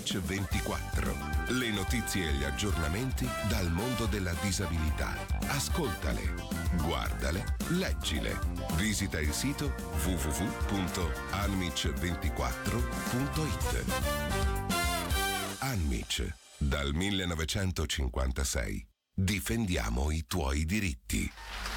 Anmic 24. Le notizie e gli aggiornamenti dal mondo della disabilità. Ascoltale, guardale, leggile. Visita il sito www.anmic24.it. Anmic, dal 1956. Difendiamo i tuoi diritti.